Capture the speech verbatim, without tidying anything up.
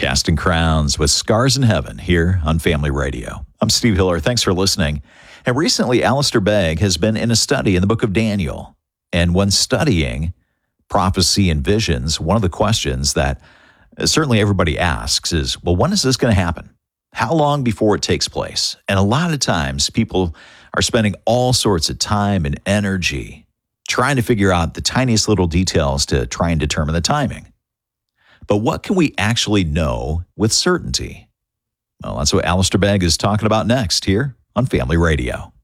Casting Crowns with Scars in Heaven here on Family Radio. I'm Steve Hiller. Thanks for listening. And recently, Alistair Begg has been in a study in the book of Daniel. And when studying prophecy and visions, one of the questions that certainly everybody asks is, well, when is this going to happen? How long before it takes place? And a lot of times people are spending all sorts of time and energy trying to figure out the tiniest little details to try and determine the timing. But what can we actually know with certainty? Well, that's what Alistair Begg is talking about next here on Family Radio.